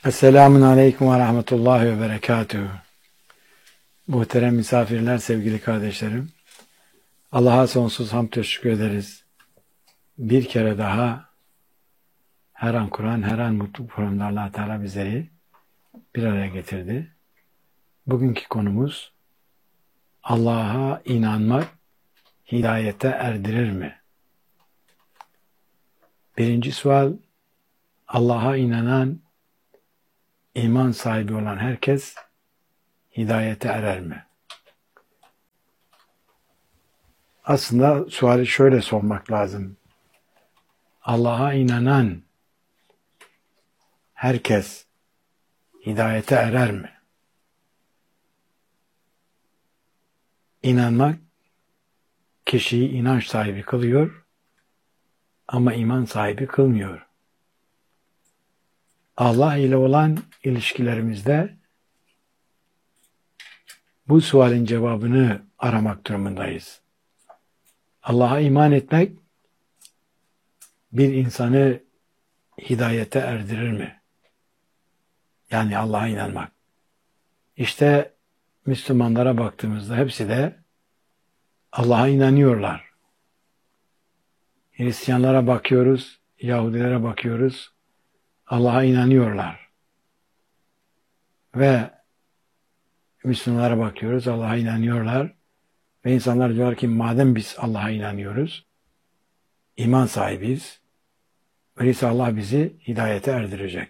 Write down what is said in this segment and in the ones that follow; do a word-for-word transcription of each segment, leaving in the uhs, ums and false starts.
Esselamun Aleyküm ve Rahmetullahi ve Berekatuhu. Muhterem misafirler, sevgili kardeşlerim. Allah'a sonsuz hamd teşekkür ederiz. Bir kere daha her an Kur'an, her an mutlu programda Allah Teala bizleri bir araya getirdi. Bugünkü konumuz Allah'a inanmak hidayete erdirir mi? Birinci sual, Allah'a inanan, iman sahibi olan herkes hidayete erer mi? Aslında suali şöyle sormak lazım. Allah'a inanan herkes hidayete erer mi? İnanmak kişiyi inanç sahibi kılıyor ama iman sahibi kılmıyor. Allah ile olan ilişkilerimizde bu sualin cevabını aramak durumundayız. Allah'a iman etmek bir insanı hidayete erdirir mi? Yani Allah'a inanmak. İşte Müslümanlara baktığımızda hepsi de Allah'a inanıyorlar. Hristiyanlara bakıyoruz, Yahudilere bakıyoruz, Allah'a inanıyorlar. Ve Müslümanlara bakıyoruz, Allah'a inanıyorlar. Ve insanlar diyorlar ki madem biz Allah'a inanıyoruz, iman sahibiyiz, öyleyse Allah bizi hidayete erdirecek.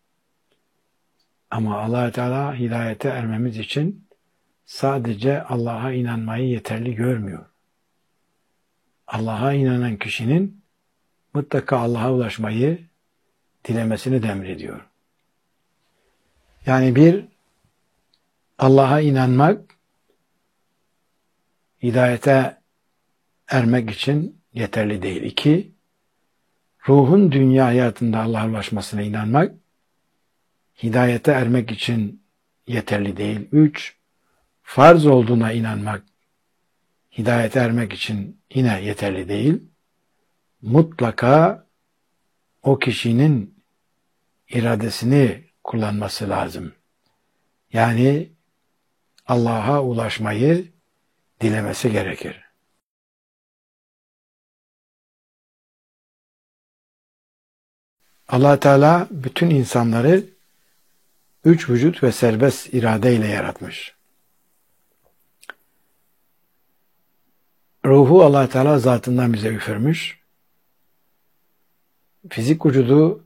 Ama Allah Teala hidayete ermemiz için sadece Allah'a inanmayı yeterli görmüyor. Allah'a inanan kişinin mutlaka Allah'a ulaşmayı dilemesini de emrediyor. Yani bir, Allah'a inanmak hidayete ermek için yeterli değil. İki, ruhun dünya hayatında Allah'a ulaşmasına inanmak hidayete ermek için yeterli değil. Üç, farz olduğuna inanmak hidayete ermek için yine yeterli değil. Mutlaka o kişinin iradesini kullanması lazım. Yani Allah'a ulaşmayı dilemesi gerekir. Allah Teala bütün insanları üç vücut ve serbest iradeyle yaratmış. Ruhu Allah Teala zatından bize üfürmüş. Fizik vücudu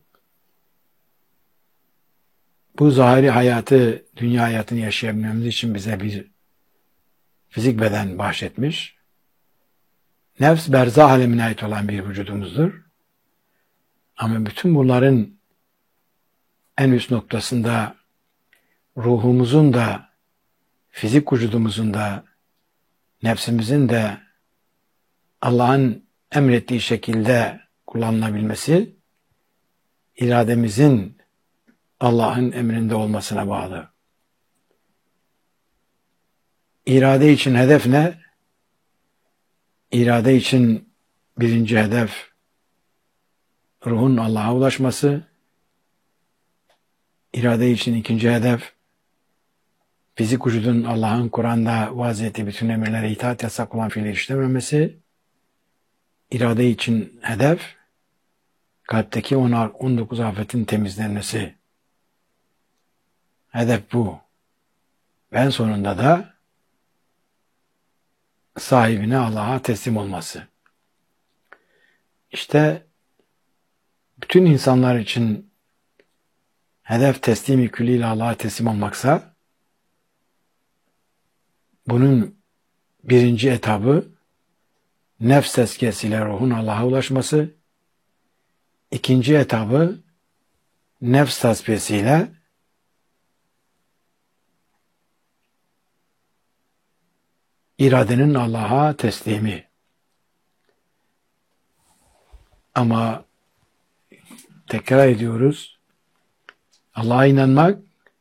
bu zahiri hayatı, dünya hayatını yaşayabilmemiz için bize bir fizik beden bahşetmiş. Nefs berzah alemine ait olan bir vücudumuzdur. Ama bütün bunların en üst noktasında ruhumuzun da, fizik vücudumuzun da, nefsimizin de Allah'ın emrettiği şekilde kullanılabilmesi, irademizin Allah'ın emrinde olmasına bağlı. İrade için hedef ne? İrade için birinci hedef ruhun Allah'a ulaşması. İrade için ikinci hedef fizik vücudun Allah'ın Kur'an'da vaziyeti bütün emirlere itaat yasak olan fiili işlememesi. İrade için hedef kalpteki on dokuz afetin temizlenmesi. Hedef bu. Ve en sonunda da sahibine Allah'a teslim olması. İşte bütün insanlar için hedef teslimi külliyle Allah'a teslim olmaksa bunun birinci etabı nefs tezkiyesiyle ruhun Allah'a ulaşması, ikinci etabı nefs tasfiyesiyle iradenin Allah'a teslimi. Ama tekrar ediyoruz, Allah'a inanmak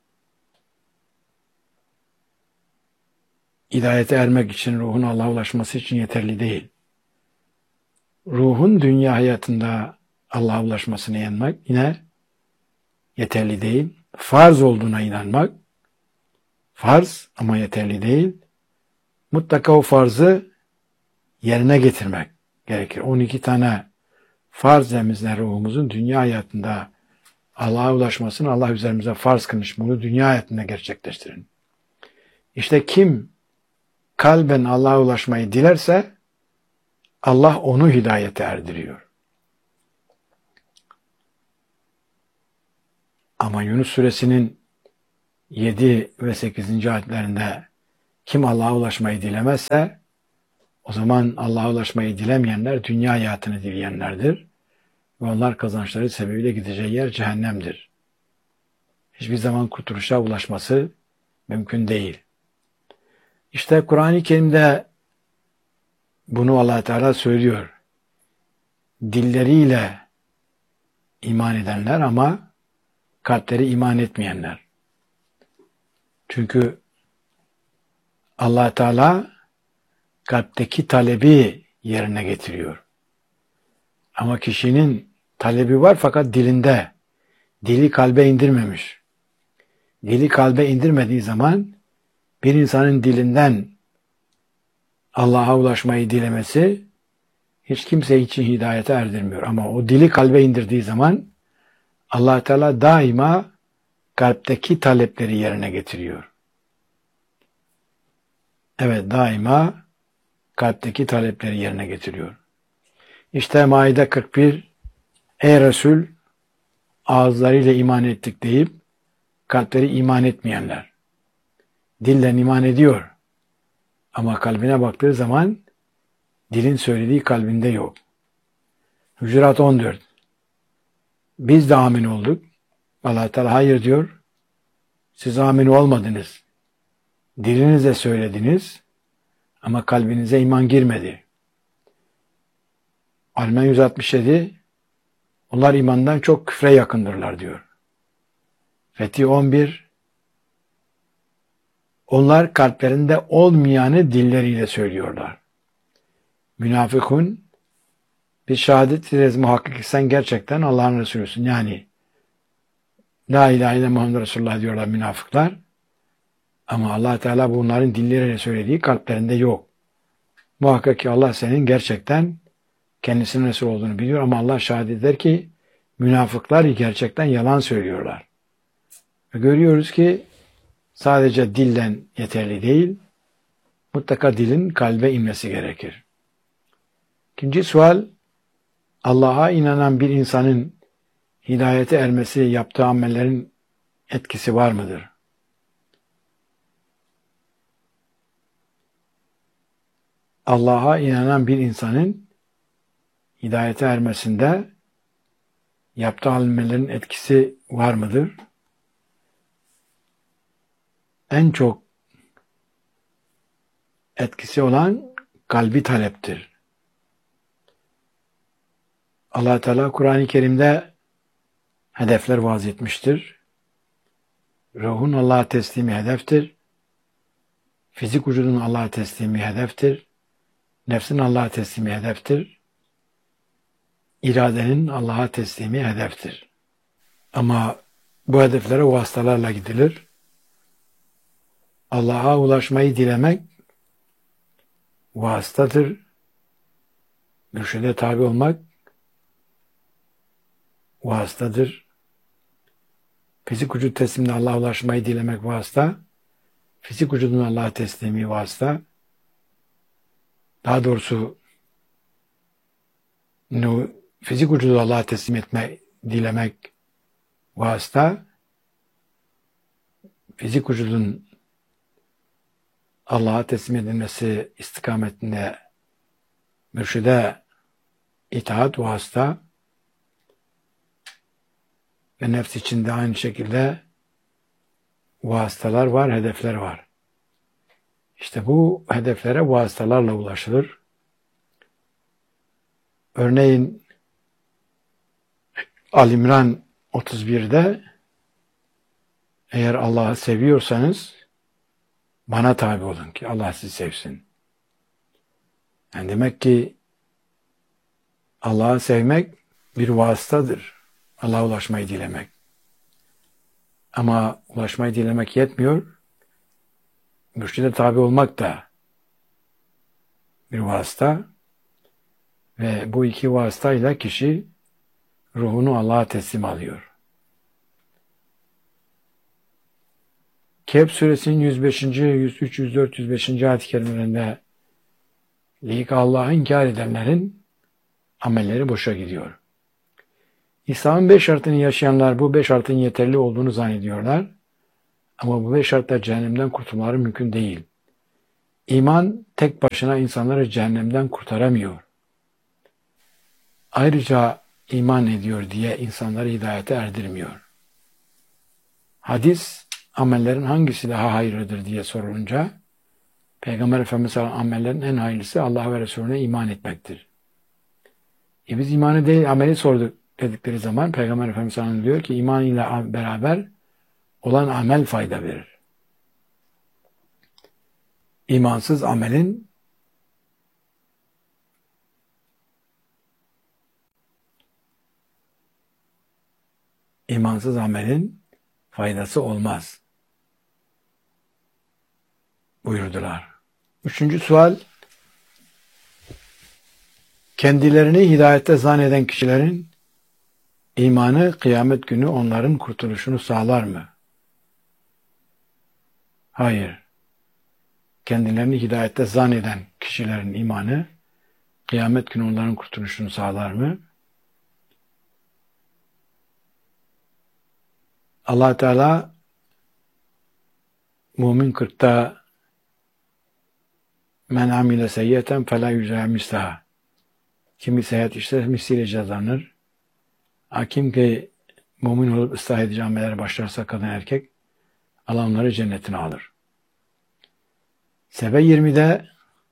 hidayete ermek için, ruhun Allah'a ulaşması için yeterli değil. Ruhun dünya hayatında Allah'a ulaşmasına inanmak yine yeterli değil. farz olduğuna inanmak, farz ama yeterli değil. Mutlaka o farzı yerine getirmek gerekir. on iki tane farz emizle ruhumuzun dünya hayatında Allah'a ulaşmasını Allah üzerimize farz kılmış. Bunu dünya hayatında gerçekleştirin. İşte kim kalben Allah'a ulaşmayı dilerse Allah onu hidayete erdiriyor. Ama Yunus suresinin yedi ve sekizinci ayetlerinde kim Allah'a ulaşmayı dilemezse o zaman Allah'a ulaşmayı dilemeyenler dünya hayatını dileyenlerdir. Ve onlar kazançları sebebiyle gideceği yer cehennemdir. Hiçbir zaman kurtuluşa ulaşması mümkün değil. İşte Kur'an-ı Kerim'de bunu Allah Teala söylüyor. Dilleriyle iman edenler ama kalpleri iman etmeyenler. Çünkü Allah Teala kalpteki talebi yerine getiriyor. Ama kişinin talebi var fakat dilinde. Dili kalbe indirmemiş. Dili kalbe indirmediği zaman bir insanın dilinden Allah'a ulaşmayı dilemesi hiç kimse için hidayete erdirmiyor. Ama o dili kalbe indirdiği zaman Allah Teala daima kalpteki talepleri yerine getiriyor. Evet, daima kalpteki talepleri yerine getiriyor. İşte Maide kırk bir, ey Resul, ağızlarıyla iman ettik deyip kalpleri iman etmeyenler. Dillen iman ediyor. Ama kalbine baktığı zaman dilin söylediği kalbinde yok. Hucurat on dört. Biz de amin olduk. Allah Teala hayır diyor. Siz amin olmadınız. Dilinizle söylediniz ama kalbinize iman girmedi. Almen yüz altmış yedi. Onlar imandan çok küfre yakındırlar diyor. Fetih on bir. Onlar kalplerinde olmayanı dilleriyle söylüyorlar. Münafıkun, bir şehadet ederiz muhakkak sen gerçekten Allah'ın Resulüsün. Yani La ilahe illallah Muhammed Resulullah diyorlar münafıklar. Ama Allah Teala bunların dilleriyle söylediği kalplerinde yok. Muhakkak ki Allah senin gerçekten kendisinin Resul olduğunu biliyor ama Allah şehadet eder ki münafıklar gerçekten yalan söylüyorlar. Ve görüyoruz ki sadece dilden yeterli değil, mutlaka dilin kalbe inmesi gerekir. İkinci sual, Allah'a inanan bir insanın hidayete ermesi yaptığı amellerin etkisi var mıdır? Allah'a inanan bir insanın hidayete ermesinde yaptığı amellerin etkisi var mıdır? En çok etkisi olan kalbi taleptir. Allah Teala Kur'an-ı Kerim'de hedefler vaz etmiştir. Ruhun Allah'a teslimi hedeftir. Fizik vücudun Allah'a teslimi hedeftir. Nefsin Allah'a teslimi hedeftir. İradenin Allah'a teslimi hedeftir. Ama bu hedeflere vasıtalarla gidilir. Allah'a ulaşmayı dilemek vasıtadır. Mürşide tabi olmak vasıtadır. Fizik vücut teslimine Allah'a ulaşmayı dilemek vasıta. Fizik vücudun Allah'a teslimi vasıta. Daha doğrusu fizik vücudu Allah'a teslim etme, dilemek vasıta. Fizik vücudun Allah'a teslim edilmesi istikametinde mürşide itaat vasıta ve nefs içinde aynı şekilde vasıtalar var, hedefler var. İşte bu hedeflere vasıtalarla ulaşılır. Örneğin Al-İmran otuz birde eğer Allah'ı seviyorsanız bana tabi olun ki Allah sizi sevsin. Yani demek ki Allah'ı sevmek bir vasıtadır. Allah'a ulaşmayı dilemek. Ama ulaşmayı dilemek yetmiyor. Mürşide tabi olmak da bir vasıta ve bu iki vasıtayla kişi ruhunu Allah'a teslim alıyor. Kehf suresinin yüz beşinci, yüz üç, yüz dört, yüz beşinci ayet-i kerimelerinde lik Allah'ı inkar edenlerin amelleri boşa gidiyor. İslam'ın beş şartını yaşayanlar bu beş şartın yeterli olduğunu zannediyorlar. Ama bu beş şartla cehennemden kurtulmaları mümkün değil. İman tek başına insanları cehennemden kurtaramıyor. Ayrıca iman ediyor diye insanları hidayete erdirmiyor. Hadis, amellerin hangisi daha hayırlıdır diye sorulunca, Peygamber Efendimiz amellerin en hayırlısı Allah ve Resulüne iman etmektir. E biz imanı değil ameli sorduk dedikleri zaman Peygamber Efendimiz diyor ki iman ile beraber olan amel fayda verir. İmansız amelin imansız amelin faydası olmaz buyurdular. Üçüncü sual, kendilerini hidayette zanneden kişilerin imanı kıyamet günü onların kurtuluşunu sağlar mı? Hayır. Kendilerini hidayette zanneden kişilerin imanı kıyamet günü onların kurtuluşunu sağlar mı? Allah Teala Mümin kırkta men amile seyyeten felâ yüzâ mislaha. Kim bir seyyat işler misliyle cezalanır. Kim ki mümin olup ıslah edici amellere başlarsa kadın erkek Allah onları cennetine alır. Sebe yirmide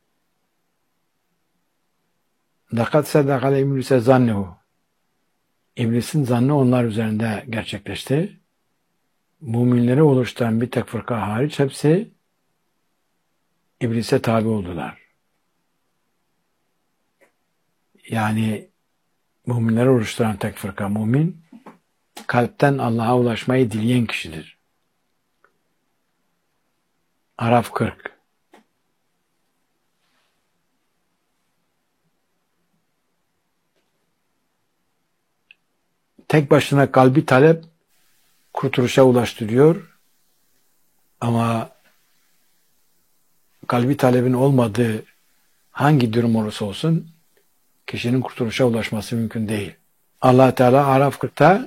Dakat sedakale iblise zannehu. İblisin zannı onlar üzerinde gerçekleşti. Müminleri oluşturan bir tek fırka hariç hepsi iblise tabi oldular. Yani müminleri oluşturan tek fırka mümin, kalpten Allah'a ulaşmayı dileyen kişidir. Araf kırk. Tek başına kalbi talep kurtuluşa ulaştırıyor. Ama kalbi talebin olmadığı hangi durum olursa olsun kişinin kurtuluşa ulaşması mümkün değil. Allah Teala Araf kırkta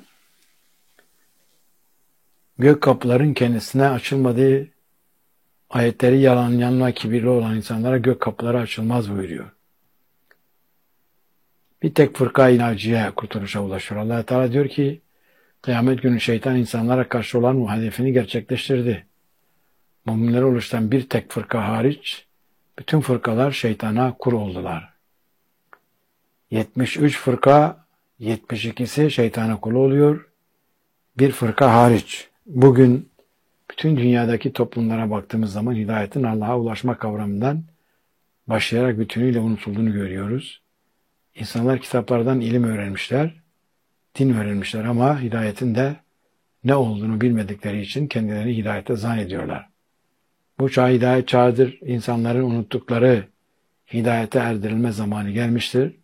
gök kapıların kendisine açılmadığı ayetleri yalanlayan ve kibirli olan insanlara gök kapıları açılmaz buyuruyor. Bir tek fırka inancıya kurtuluşa ulaşıyor. Allah Teala diyor ki kıyamet günü şeytan insanlara karşı olan muhalefetini gerçekleştirdi. Müminleri oluşturan bir tek fırka hariç bütün fırkalar şeytana kur oldular. yetmiş üç fırka, yetmiş ikisi şeytana kul oluyor. Bir fırka hariç. Bugün bütün dünyadaki toplumlara baktığımız zaman hidayetin Allah'a ulaşma kavramından başlayarak bütünüyle unutulduğunu görüyoruz. İnsanlar kitaplardan ilim öğrenmişler, din öğrenmişler ama hidayetin de ne olduğunu bilmedikleri için kendilerini hidayete zannediyorlar. Bu çağ hidayet çağıdır. İnsanların unuttukları hidayete erdirilme zamanı gelmiştir.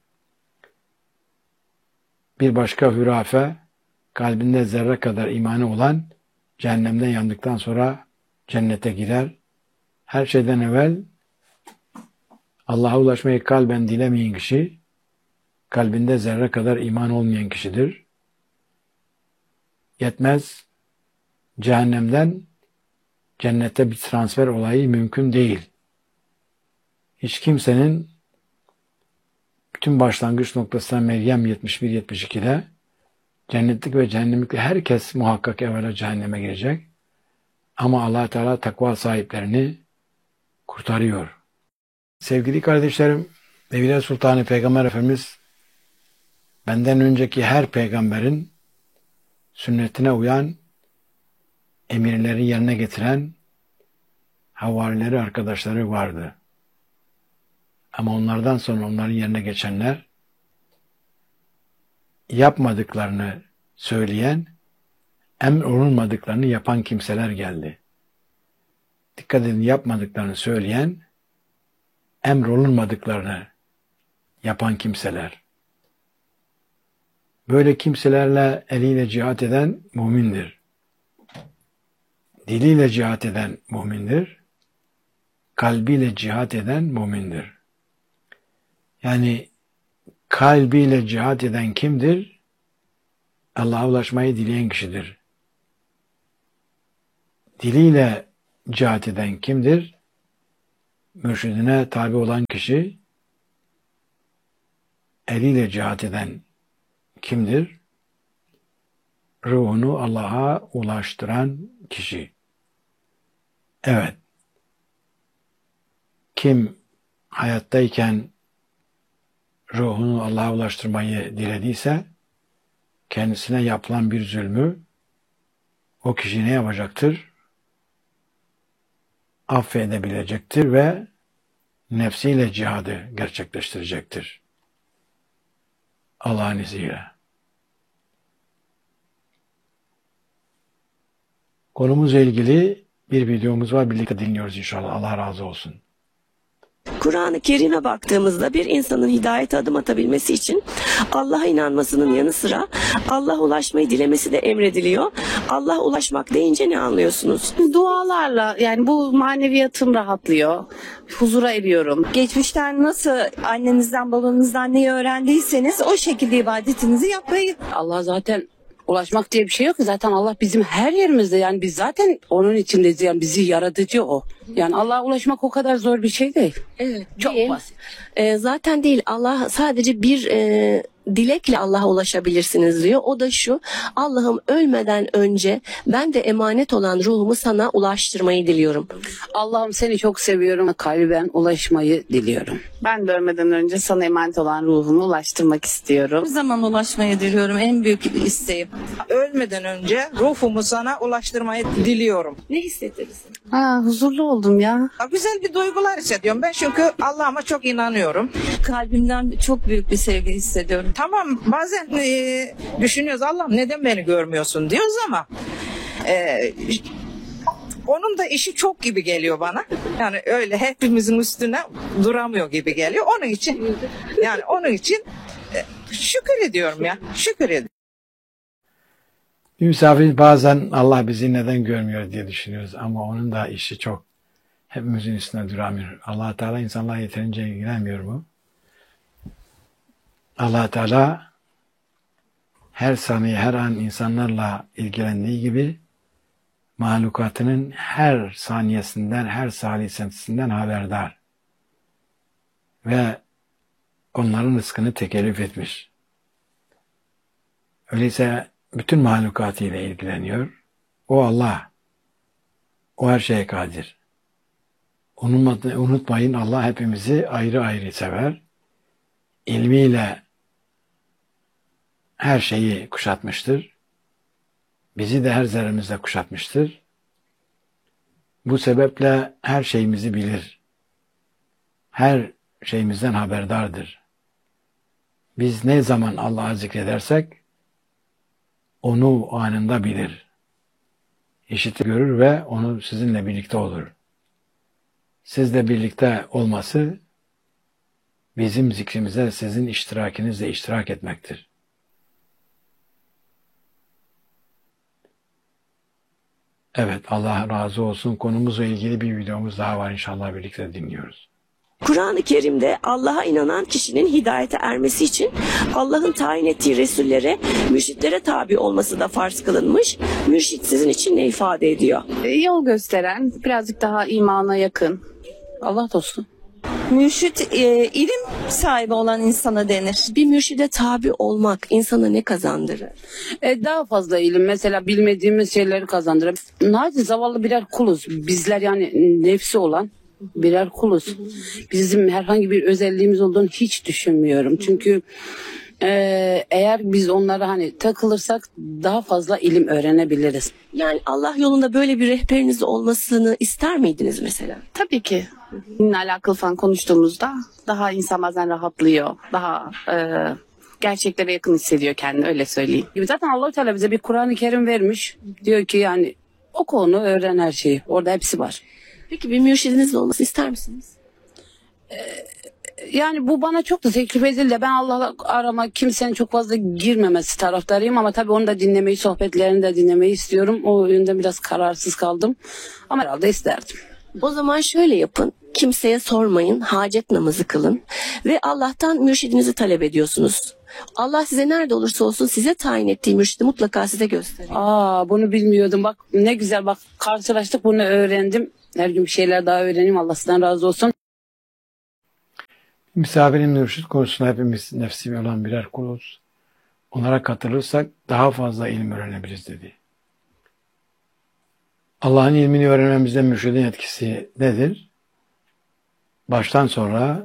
Bir başka hürafe, kalbinde zerre kadar imanı olan cehennemden yandıktan sonra cennete girer. Her şeyden evvel Allah'a ulaşmayı kalben dilemeyen kişi, kalbinde zerre kadar iman olmayan kişidir. Yetmez, cehennemden cennete bir transfer olayı mümkün değil. Hiç kimsenin bütün başlangıç noktasına Meryem yetmiş bir yetmiş ikide cennetlik ve cehennemlikle herkes muhakkak evvela cehenneme girecek. Ama Allah Teala takva sahiplerini kurtarıyor. Sevgili kardeşlerim, Evliya Sultanı Peygamber Efendimiz benden önceki her peygamberin sünnetine uyan, emirleri yerine getiren havarileri, arkadaşları vardı. Ama onlardan sonra onların yerine geçenler yapmadıklarını söyleyen, emrolunmadıklarını yapan kimseler geldi. Dikkat edin, yapmadıklarını söyleyen, emrolunmadıklarını yapan kimseler. Böyle kimselerle eliyle cihat eden mümindir. Diliyle cihat eden mümindir. Kalbiyle cihat eden mümindir. Yani kalbiyle cihat eden kimdir? Allah'a ulaşmayı dileyen kişidir. Diliyle cihat eden kimdir? Mürşidine tabi olan kişi. Eliyle cihat eden kimdir? Ruhunu Allah'a ulaştıran kişi. Evet. Kim hayattayken ruhunu Allah'a ulaştırmayı dilediyse, kendisine yapılan bir zulmü o kişi ne yapacaktır? Affedebilecektir ve nefsiyle cihadı gerçekleştirecektir. Allah'ın izniyle. Konumuzla ilgili bir videomuz var. Birlikte dinliyoruz inşallah. Allah razı olsun. Kur'an-ı Kerim'e baktığımızda bir insanın hidayete adım atabilmesi için Allah'a inanmasının yanı sıra Allah'a ulaşmayı dilemesi de emrediliyor. Allah'a ulaşmak deyince ne anlıyorsunuz? Dualarla, yani bu maneviyatım rahatlıyor. Huzura eriyorum. Geçmişten nasıl annenizden babanızdan neyi öğrendiyseniz o şekilde ibadetinizi yapmayı. Allah zaten ulaşmak diye bir şey yok ki. Zaten Allah bizim her yerimizde, yani biz zaten onun içindeyiz, yani bizi yaratıcı o. Yani Allah'a ulaşmak o kadar zor bir şey değil. Evet, Çok değil. basit. Ee, zaten değil. Allah sadece bir e, dilekle Allah'a ulaşabilirsiniz diyor. O da şu: Allah'ım ölmeden önce ben de emanet olan ruhumu sana ulaştırmayı diliyorum. Allah'ım seni çok seviyorum. Kalben ulaşmayı diliyorum. Ben de ölmeden önce sana emanet olan ruhumu ulaştırmak istiyorum. Bir zaman ulaşmayı diliyorum. En büyük isteğim. Ölmeden önce ruhumu sana ulaştırmayı diliyorum. Ne hissettirirsin? Ha, huzurlu oldum ya. Güzel bir duygular hissediyorum. Ben çünkü Allah'ıma çok inanıyorum. Kalbimden çok büyük bir sevgi hissediyorum. Tamam, bazen e, düşünüyoruz, Allah'ım neden beni görmüyorsun diyoruz ama e, onun da işi çok gibi geliyor bana. Yani öyle hepimizin üstüne duramıyor gibi geliyor. Onun için yani onun için e, şükür ediyorum ya. Şükür ediyorum. Bir misafir bazen Allah bizi neden görmüyor diye düşünüyoruz ama onun da işi çok. Hepimizin üstüne duramıyor. Allah Teala insanlarla yeterince ilgilenmiyor mu? Allah Teala her saniye, her an insanlarla ilgilendiği gibi mahlukatının her saniyesinden, her salisesinden haberdar. Ve onların rızkını tekellüf etmiş. Öyleyse bütün mahlukatıyla ilgileniyor. O Allah. O her şeye kadir. Unutmayın, Allah hepimizi ayrı ayrı sever. İlmiyle her şeyi kuşatmıştır. Bizi de her zerremizle kuşatmıştır. Bu sebeple her şeyimizi bilir. Her şeyimizden haberdardır. Biz ne zaman Allah'ı zikredersek onu anında bilir. İşitir, görür ve onu sizinle birlikte olur. Sizle birlikte olması bizim zikrimize sizin iştirakinizle iştirak etmektir. Evet, Allah razı olsun. Konumuzla ilgili bir videomuz daha var, inşallah birlikte dinliyoruz. Kur'an-ı Kerim'de Allah'a inanan kişinin hidayete ermesi için Allah'ın tayin ettiği Resullere, mürşitlere tabi olması da farz kılınmış. Mürşit sizin için ne ifade ediyor? E, Yol gösteren, birazcık daha imana yakın. Allah dostu. Mürşit e, ilim sahibi olan insana denir. Bir mürşide tabi olmak insana ne kazandırır? E, daha fazla ilim, mesela bilmediğimiz şeyleri kazandırır. Naci zavallı birer kuluz. Bizler yani nefsi olan birer kuluz. Bizim herhangi bir özelliğimiz olduğunu hiç düşünmüyorum. Çünkü e, eğer biz onlara hani takılırsak daha fazla ilim öğrenebiliriz. Yani Allah yolunda böyle bir rehberiniz olmasını ister miydiniz mesela? Tabii ki. Dinle alakalı falan konuştuğumuzda daha insan bazen rahatlıyor. Daha e, gerçeklere yakın hissediyor kendini, öyle söyleyeyim. Gibi zaten Allah-u Teala bize bir Kur'an-ı Kerim vermiş. Diyor ki yani oku onu, öğren her şeyi. Orada hepsi var. Peki bir mürşidiniz olması ister misiniz? Yani bu bana çok da teklif edildi. Ben Allah'la arama kimsenin çok fazla girmemesi taraftarıyım ama tabii onu da dinlemeyi, sohbetlerini de dinlemeyi istiyorum. O yönde biraz kararsız kaldım. Ama herhalde isterdim. O zaman şöyle yapın. Kimseye sormayın, hacet namazı kılın ve Allah'tan mürşidinizi talep ediyorsunuz. Allah size nerede olursa olsun size tayin ettiği mürşidi mutlaka size gösteriyor. Aa, bunu bilmiyordum. Bak ne güzel, bak karşılaştık, bunu öğrendim. Her gün bir şeyler daha öğreneyim. Allah sizden razı olsun. Misafirin mürşid konusunda hepimiz nefsi olan birer kuluz. Onlara katılırsak daha fazla ilim öğrenebiliriz dedi. Allah'ın ilmini öğrenmemizde mürşidin etkisi nedir? Baştan sonra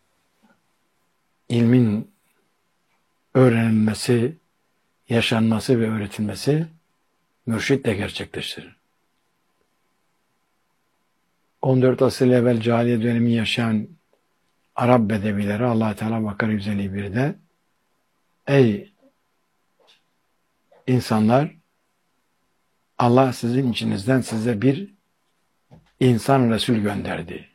ilmin öğrenilmesi, yaşanması ve öğretilmesi mürşitle gerçekleştirir. on dört asır evvel cahiliye dönemi yaşayan Arap bedevileri Allah Teala Bakara yüz elli birde ey insanlar, Allah sizin içinizden size bir insan Resul gönderdi.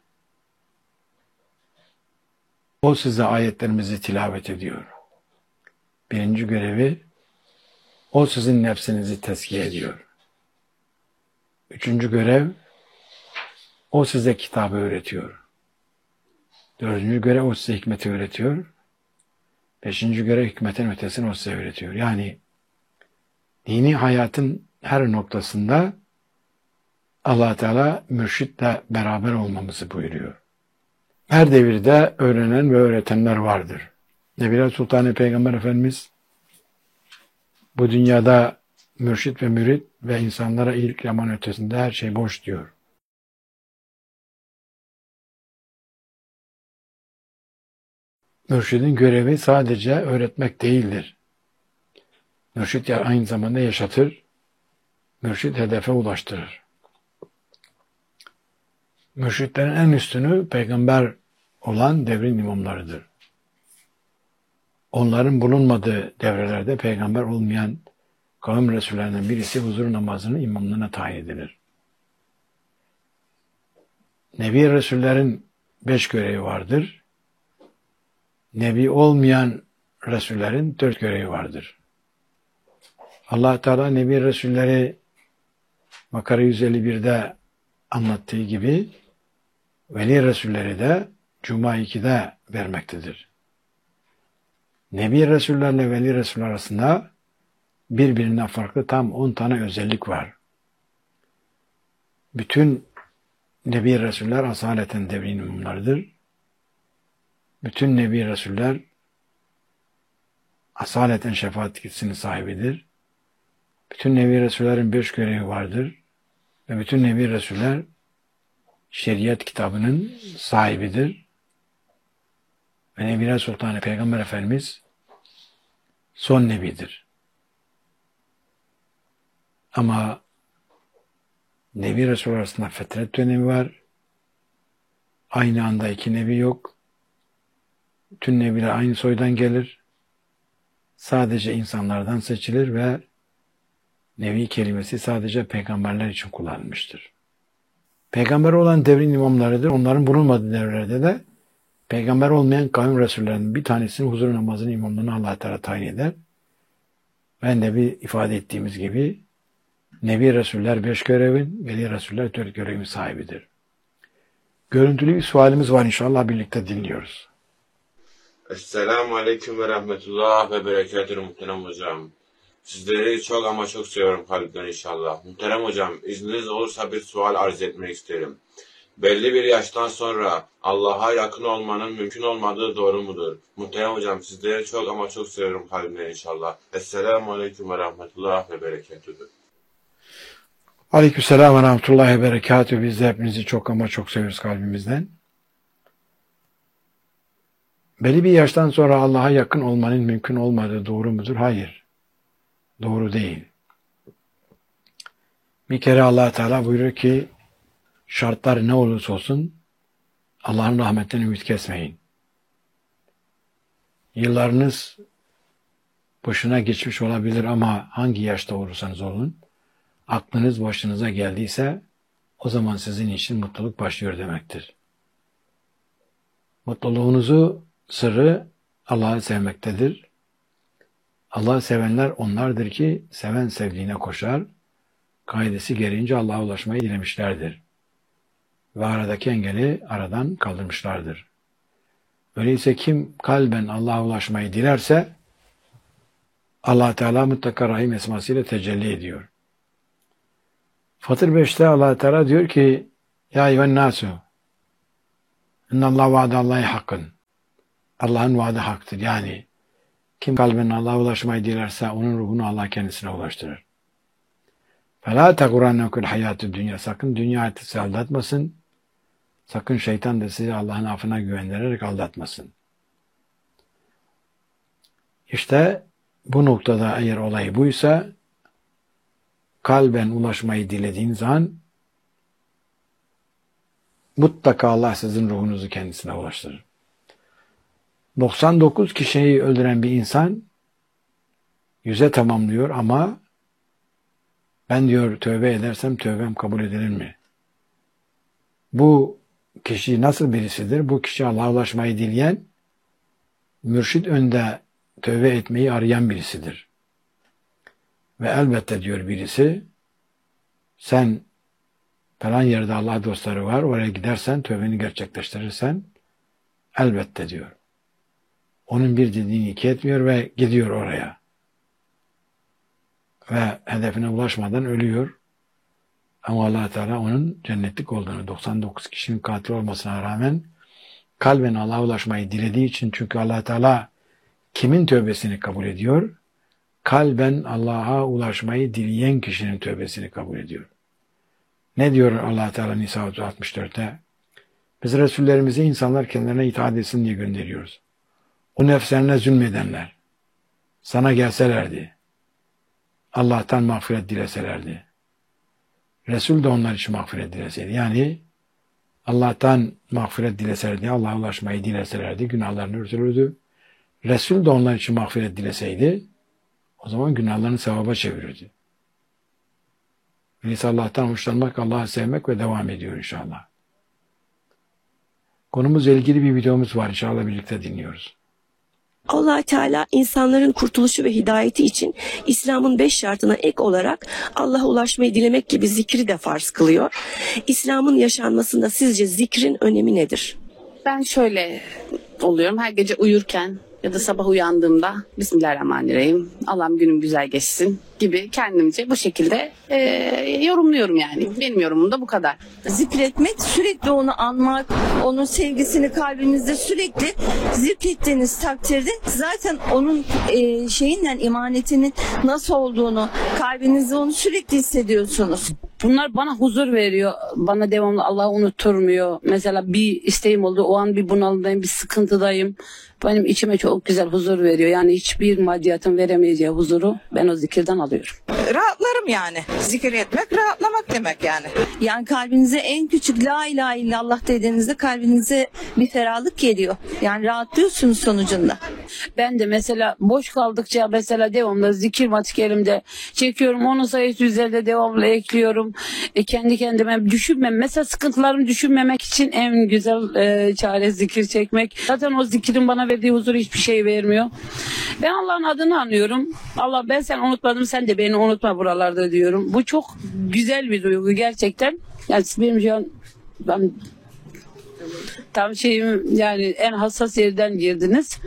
O size ayetlerimizi tilavet ediyor. Birinci görevi, o sizin nefsinizi tezkiye ediyor. Üçüncü görev, o size kitabı öğretiyor. Dördüncü görev, o size hikmeti öğretiyor. Beşinci görev, hikmetin ötesini o size öğretiyor. Yani dini hayatın her noktasında Allah Teala mürşitle beraber olmamızı buyuruyor. Her devirde öğrenen ve öğretenler vardır. Nebiler Sultanı Peygamber Efendimiz bu dünyada mürşit ve mürit ve insanlara iyilik yapan ötesinde her şey boş diyor. Mürşidin görevi sadece öğretmek değildir. Mürşid aynı zamanda yaşatır, mürşid hedefe ulaştırır. Mürşitlerin en üstünü peygamber olan devrin imamlarıdır. Onların bulunmadığı devrelerde peygamber olmayan kavim resullerinden birisi huzur namazının imamlığına tayin edilir. Nebi Resullerin beş görevi vardır. Nebi olmayan Resullerin dört görevi vardır. Allah Teala Nebi Resulleri Bakara yüz elli birde anlattığı gibi Veli Resulleri de Cuma ikide vermektedir. Nebi Resullerle Veli Resuller arasında birbirinden farklı tam on tane özellik var. Bütün Nebi Resuller asaleten devrin imamlarıdır. Bütün Nebi Resuller asaleten şefaat yetkisinin sahibidir. Bütün Nebi Resullerin beş görevi vardır. Ve bütün Nebi Resuller şeriat kitabının sahibidir. Ve Nebiler Sultanı Peygamber Efendimiz son Nebidir. Ama Nebi Resul arasında fetret dönemi var. Aynı anda iki Nebi yok. Tüm Nebiler aynı soydan gelir. Sadece insanlardan seçilir ve Nebi kelimesi sadece peygamberler için kullanılmıştır. Peygamber olan devrin imamlarıdır. Onların bulunmadığı devrelerde de peygamber olmayan kavim resullerinin bir tanesinin huzur namazının imamlığını Allah Teala tayin eder. Ben de bir ifade ettiğimiz gibi Nebi Resuller beş görevin, Veli Resuller dört görevin sahibidir. Görüntülü bir sualimiz var, inşallah birlikte dinliyoruz. Esselamu Aleyküm ve Rahmetullah ve Berekatühü muhterem hocam. Sizleri çok ama çok seviyorum kalpten inşallah. Muhterem hocam, izniniz olursa bir sual arz etmek isterim. Belli bir yaştan sonra Allah'a yakın olmanın mümkün olmadığı doğru mudur? Muhterem hocam, sizleri çok ama çok seviyorum kalbimden inşallah. Esselamu Aleyküm ve Rahmetullah ve Berekatühü. Aleykümselam ve Rahmetullahi ve Berekatühü. Biz de hepinizi çok ama çok seviyoruz kalbimizden. Belli bir yaştan sonra Allah'a yakın olmanın mümkün olmadığı doğru mudur? Hayır. Doğru değil. Bir kere Allah Teala buyuruyor ki şartlar ne olursa olsun Allah'ın rahmetinden ümit kesmeyin. Yıllarınız başına geçmiş olabilir ama hangi yaşta olursanız olun, aklınız başınıza geldiyse o zaman sizin için mutluluk başlıyor demektir. Mutluluğunuzu sırrı Allah'ı sevmektedir. Allah'ı sevenler onlardır ki seven sevdiğine koşar, kaidesi gereğince Allah'a ulaşmayı dilemişlerdir. Ve aradaki engeli aradan kaldırmışlardır. Öyleyse kim kalben Allah'a ulaşmayı dilerse Allah Teala mutlaka Rahim esmasıyla tecelli ediyor. Fatır beşte Allah Teala diyor ki ya eyyühen nasu innallahu vaadallahi hakkın. Allah'ın vaadi haktır. Yani kim kalben Allah'a ulaşmayı dilerse onun ruhunu Allah kendisine ulaştırır. فَلَا تَقُرَنَّكُ الْحَيَاتُ dünya. Sakın dünya hayatı sizi aldatmasın. Sakın şeytan da sizi Allah'ın affına güvendirerek aldatmasın. İşte bu noktada eğer olay buysa kalben ulaşmayı dilediğiniz an mutlaka Allah sizin ruhunuzu kendisine ulaştırır. doksan dokuz kişiyi öldüren bir insan yüze tamamlıyor ama ben diyor tövbe edersem tövbem kabul edilir mi? Bu kişi nasıl birisidir? Bu kişi Allah'a ulaşmayı dileyen, mürşid önde tövbe etmeyi arayan birisidir. Ve elbette diyor birisi, sen falan yerde Allah dostları var, oraya gidersen, tövbeni gerçekleştirirsen, elbette diyor. Onun bir dediğini iki etmiyor ve gidiyor oraya. Ve hedefine ulaşmadan ölüyor. Ama Allah Teala onun cennetlik olduğunu, doksan dokuz kişinin katil olmasına rağmen kalben Allah'a ulaşmayı dilediği için, çünkü Allah Teala kimin tövbesini kabul ediyor? Kalben Allah'a ulaşmayı dileyen kişinin tövbesini kabul ediyor. Ne diyor Allah Teala Nisa altmış dörtte? Biz Resullerimizi insanlar kendilerine itaat etsin diye gönderiyoruz. O nefslerine zulmedenler sana gelselerdi, Allah'tan mağfiret dileselerdi, Resul de onlar için mağfiret dileseydi, yani Allah'tan mağfiret dileselerdi, Allah'a ulaşmayı dileselerdi, günahlarını örtülürdü. Resul de onlar için mağfiret dileseydi, o zaman günahlarını sevaba çevirirdi. Öyleyse Allah'tan hoşlanmak, Allah'ı sevmek ve devam ediyor inşallah. Konumuzla ilgili bir videomuz var, inşallah birlikte dinliyoruz. Allah Teala insanların kurtuluşu ve hidayeti için İslam'ın beş şartına ek olarak Allah'a ulaşmayı dilemek gibi zikri de farz kılıyor. İslam'ın yaşanmasında sizce zikrin önemi nedir? Ben şöyle oluyorum. Her gece uyurken ya da sabah uyandığımda Bismillahirrahmanirrahim, Allah'ım günüm güzel geçsin gibi kendimce bu şekilde e, yorumluyorum yani. Benim yorumum da bu kadar. Zikretmek, sürekli onu anmak, onun sevgisini kalbinizde sürekli zikrettiğiniz takdirde zaten onun e, şeyinden, imanetinin nasıl olduğunu, kalbinizde onu sürekli hissediyorsunuz. Bunlar bana huzur veriyor. Bana devamlı Allah'ı unutturmuyor. Mesela bir isteğim oldu. O an bir bunalımdayım, bir sıkıntıdayım. Benim içime çok güzel huzur veriyor. Yani hiçbir maddiyatın veremeyeceği huzuru ben o zikirden alıyorum. Rahatlarım yani. Zikir etmek rahatlamak demek yani. Yani kalbinize en küçük la ilahe illallah dediğinizde kalbinize bir ferahlık geliyor. Yani rahatlıyorsunuz sonucunda. Ben de mesela boş kaldıkça mesela devamlı zikir matik elimde çekiyorum. Onun sayısı üzerinde devamlı ekliyorum. E, kendi kendime düşünmem. Mesela sıkıntılarımı düşünmemek için en güzel e, çare zikir çekmek. Zaten o zikirin bana verdiği huzuru hiçbir şey vermiyor. Ben Allah'ın adını anıyorum. Allah, ben seni unutmadım, sen de beni unutma buralarda diyorum. Bu çok güzel bir duygu gerçekten. Yani benim şu an ben, tam şeyim yani en hassas yerden girdiniz.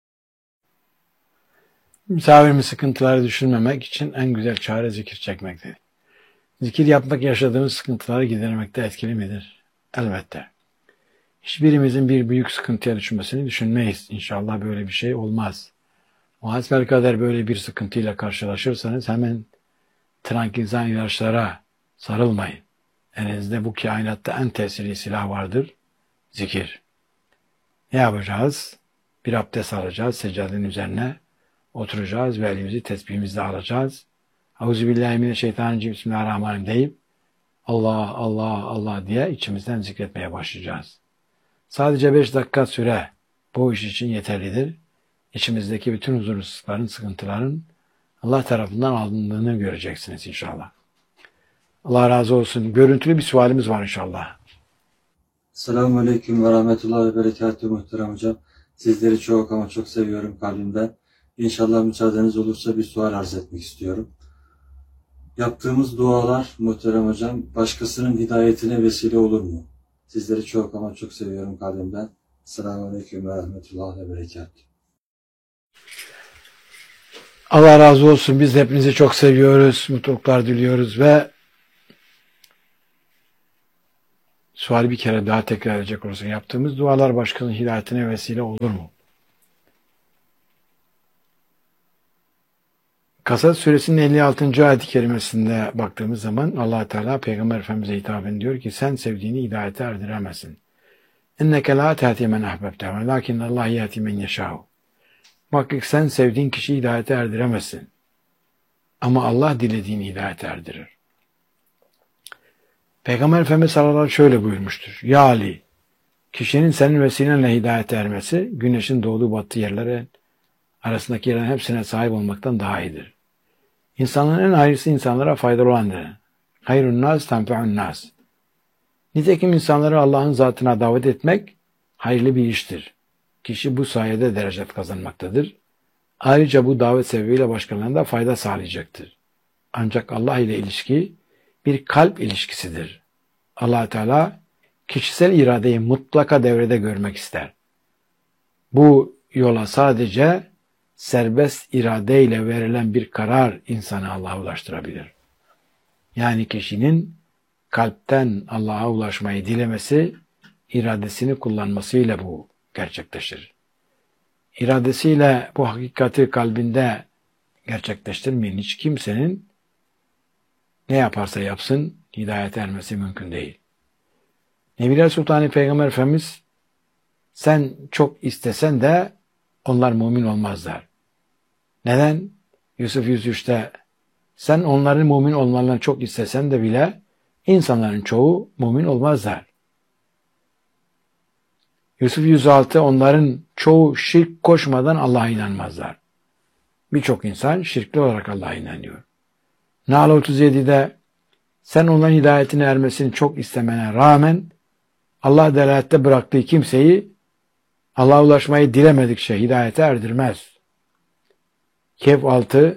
Misafirimiz sıkıntıları düşünmemek için en güzel çare zikir çekmektir. Zikir yapmak yaşadığımız sıkıntıları gidermekte etkili midir? Elbette. Hiçbirimizin bir büyük sıkıntıya düşmesini düşünmeyiz. İnşallah böyle bir şey olmaz. O hasbelkader böyle bir sıkıntıyla karşılaşırsanız hemen trankilizan ilaçlara sarılmayın. Elinizde bu kainatta en tesirli silah vardır. Zikir. Ne yapacağız? Bir abdest alacağız. Seccadenin üzerine oturacağız ve elimizi tesbihimizle alacağız. Euzubillahimineşşeytanirracim, Bismillahirrahmanirrahim deyip Allah, Allah, Allah diye içimizden zikretmeye başlayacağız. Sadece beş dakika süre bu iş için yeterlidir. içimizdeki bütün huzursuzlukların, sıkıntıların Allah tarafından alındığını göreceksiniz inşallah. Allah razı olsun. Görüntülü bir sualimiz var inşallah. Selamun Aleyküm ve Rahmetullahi ve Berekatuhu muhterem hocam. Sizleri çok ama çok seviyorum kalbimden. İnşallah müsaadeniz olursa bir sual arz etmek istiyorum. Yaptığımız dualar muhterem hocam başkasının hidayetine vesile olur mu? Sizleri çok ama çok seviyorum kalbimden. Selamun Aleyküm ve Rahmetullahi ve Berekatuhu. Allah razı olsun. Biz de hepinizi çok seviyoruz. Mutluluklar diliyoruz ve suali bir kere daha tekrar edecek olursak, yaptığımız dualar başkasının hidayetine vesile olur mu? Kasas suresinin elli altıncı ayet-i kerimesinde baktığımız zaman Allah Teala Peygamber Efendimiz'e hitaben diyor ki sen sevdiğini hidayete erdiremezsin. İnneke la tehdi men ahbebte velakinnallaha yehdi men yeşâ'u. Muhakkak sen sevdiğin kişiyi hidayete erdiremezsin. Ama Allah dilediğini hidayete erdirir. Peygamber Efendimiz sallallahu aleyhi ve sellem şöyle buyurmuştur. Ya Ali, kişinin senin vesilenle hidayete ermesi, güneşin doğduğu battığı yerlere arasındaki yerlerin hepsine sahip olmaktan daha iyidir. İnsanların en hayırlısı insanlara faydalı olandır. Hayrun nas tenfe'un nas. Nitekim insanları Allah'ın zatına davet etmek hayırlı bir iştir. Kişi bu sayede derecet kazanmaktadır. Ayrıca bu davet sebebiyle başkalarına da fayda sağlayacaktır. Ancak Allah ile ilişki bir kalp ilişkisidir. Allah Teala kişisel iradeyi mutlaka devrede görmek ister. Bu yola sadece serbest iradeyle verilen bir karar insanı Allah'a ulaştırabilir. Yani kişinin kalpten Allah'a ulaşmayı dilemesi, iradesini kullanmasıyla bu gerçekleşir. İradesiyle bu hakikati kalbinde gerçekleştirmeyen hiç kimsenin ne yaparsa yapsın hidayete ermesi mümkün değil. Nebiler Sultanı Peygamber Efendimiz sen çok istesen de onlar mümin olmazlar. Neden? Yusuf yüz üçte sen onların mümin olmalarını çok istesen de bile insanların çoğu mümin olmazlar. Yusuf yüz altı onların çoğu şirk koşmadan Allah'a inanmazlar. Birçok insan şirkli olarak Allah'a inanıyor. Nahl otuz yedide sen onların hidayetine ermesini çok istemene rağmen Allah delalette bıraktığı kimseyi Allah'a ulaşmayı dilemedikçe hidayete erdirmez. Kehf altı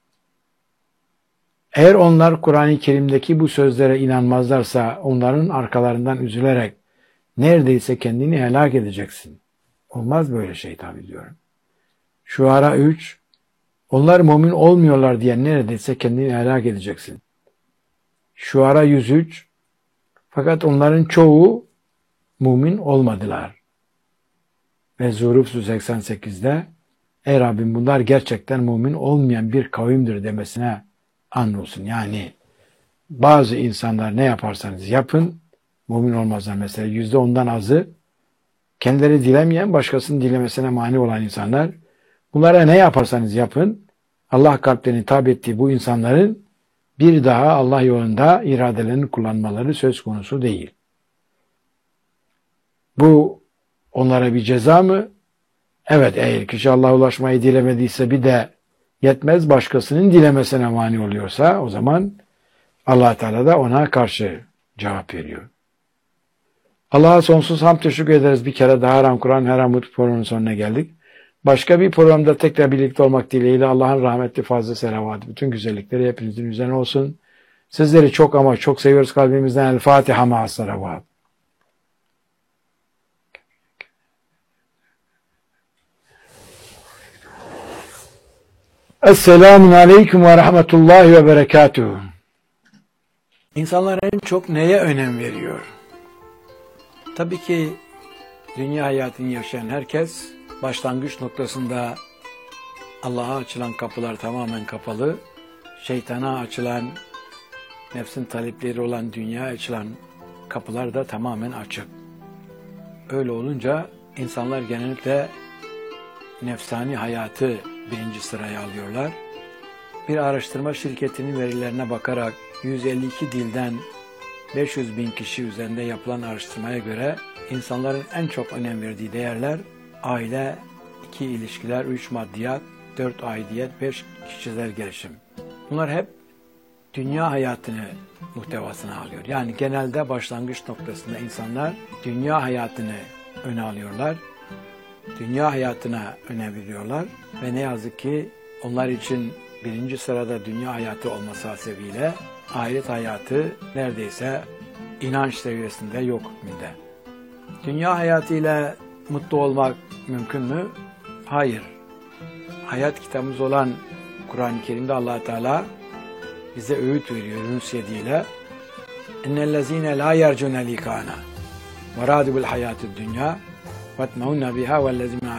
eğer onlar Kur'an-ı Kerim'deki bu sözlere inanmazlarsa onların arkalarından üzülerek neredeyse kendini helak edeceksin. Olmaz böyle şey tabi diyorum. Şuara üç onlar mümin olmuyorlar diye neredeyse kendini helak edeceksin. Şuara yüz üç fakat onların çoğu mümin olmadılar. Ve Zuhruf seksen sekizde ey Rabbim bunlar gerçekten mümin olmayan bir kavimdir demesine andolsun. Yani bazı insanlar ne yaparsanız yapın mümin olmazlar. Mesela yüzde ondan azı kendileri dilemeyen başkasının dilemesine mani olan insanlar. Bunlara ne yaparsanız yapın Allah kalplerini tabi ettiği bu insanların bir daha Allah yolunda iradelerini kullanmaları söz konusu değil. Bu onlara bir ceza mı? Evet, eğer kişi Allah'a ulaşmayı dilemediyse bir de yetmez başkasının dilemesine mani oluyorsa o zaman Allah Teala da ona karşı cevap veriyor. Allah'a sonsuz hamd teşekkür ederiz. Bir kere daha Haram Kur'an Her Hamd programının sonuna geldik. Başka bir programda tekrar birlikte olmak dileğiyle Allah'ın rahmetli fazla selavatı, bütün güzellikleri hepinizin üzerine olsun. Sizleri çok ama çok seviyoruz kalbimizden. El Fatiha ma'as salavat. Esselamun Aleyküm ve Rahmetullahi ve Berekatuhu. İnsanlar en çok neye önem veriyor? Tabii ki dünya hayatını yaşayan herkes başlangıç noktasında Allah'a açılan kapılar tamamen kapalı, şeytana açılan, nefsin talepleri olan dünyaya açılan kapılar da tamamen açık. Öyle olunca insanlar genellikle nefsani hayatı birinci sıraya alıyorlar. Bir araştırma şirketinin verilerine bakarak yüz elli iki dilden beş yüz bin kişi üzerinde yapılan araştırmaya göre insanların en çok önem verdiği değerler aile, iki ilişkiler, üç maddiyat, dört aidiyet, beş kişisel gelişim. Bunlar hep dünya hayatını muhtevasına alıyor. Yani genelde başlangıç noktasında insanlar dünya hayatını öne alıyorlar. Dünya hayatına önem veriyorlar ve ne yazık ki onlar için birinci sırada dünya hayatı olması hasebiyle ahiret hayatı neredeyse inanç seviyesinde yok hükmünde. Dünya hayatıyla mutlu olmak mümkün mü? Hayır. Hayat kitabımız olan Kur'an-ı Kerim'de Allah Teala bize öğüt veriyor Yunus yedi ile. İnnellezîne lâ yercûne likâna ve râdû bil hayâtid dünya ve etmeûnne bihâ vellezîne